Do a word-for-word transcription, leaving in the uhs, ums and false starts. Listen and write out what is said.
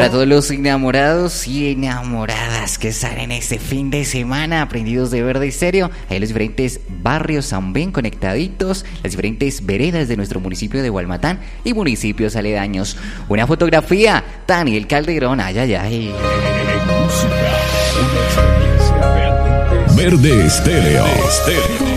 Para todos los enamorados y enamoradas que están en este fin de semana, aprendidos de Verde Estéreo, hay los diferentes barrios también conectaditos, las diferentes veredas de nuestro municipio de Gualmatán y municipios aledaños. Una fotografía, Daniel Calderón, ay, ay, ay. Verde Estéreo.